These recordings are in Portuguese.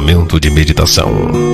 momento de meditação.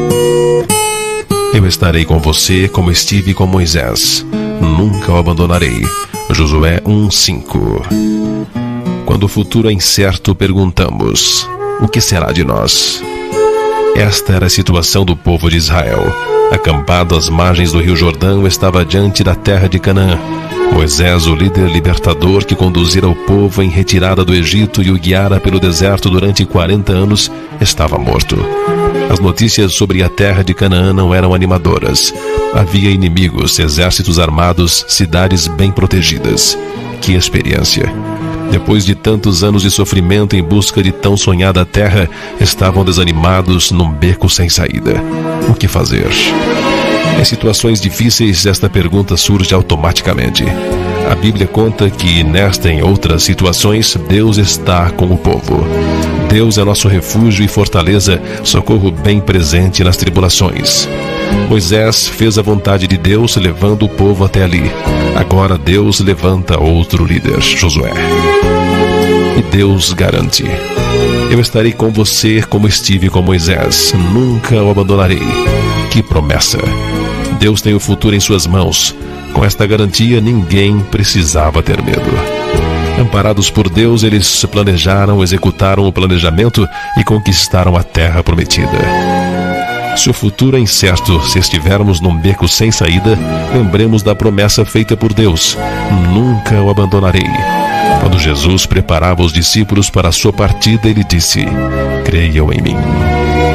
Eu estarei com você como estive com Moisés. Nunca o abandonarei. Josué 1:5. Quando o futuro é incerto, perguntamos: o que será de nós? Esta era a situação do povo de Israel. Acampado às margens do rio Jordão, estava diante da terra de Canaã. Moisés, o líder libertador que conduzira o povo em retirada do Egito e o guiara pelo deserto durante 40 anos, estava morto. As notícias sobre a terra de Canaã não eram animadoras. Havia inimigos, exércitos armados, cidades bem protegidas. Que experiência! Depois de tantos anos de sofrimento em busca de tão sonhada terra, estavam desanimados num beco sem saída. O que fazer? Em situações difíceis, esta pergunta surge automaticamente. A Bíblia conta que, nesta e em outras situações, Deus está com o povo. Deus é nosso refúgio e fortaleza, socorro bem presente nas tribulações. Moisés fez a vontade de Deus, levando o povo até ali. Agora Deus levanta outro líder, Josué. E Deus garante: eu estarei com você como estive com Moisés. Nunca o abandonarei. Que promessa! Deus tem o futuro em suas mãos. Com esta garantia, ninguém precisava ter medo. Amparados por Deus, eles planejaram, executaram o planejamento e conquistaram a terra prometida. Se o futuro é incerto, se estivermos num beco sem saída, lembremos da promessa feita por Deus: nunca o abandonarei. Quando Jesus preparava os discípulos para a sua partida, ele disse: creiam em mim.